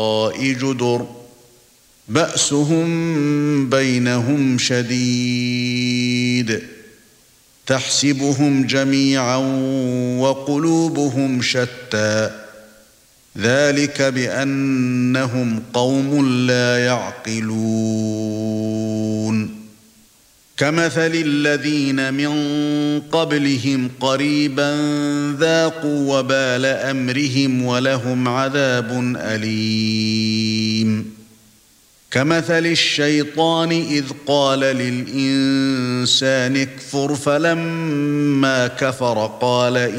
جدر بأسهم بينهم شديد تحسبهم جميعا وقلوبهم شتى ذلك بأنهم قوم لا يعقلون كمثل الذين من قبلهم قريبا ذاقوا وبال أمرهم ولهم عذاب أليم كمثل الشيطان إذ قال للإنسان اكفر فلما كفر قال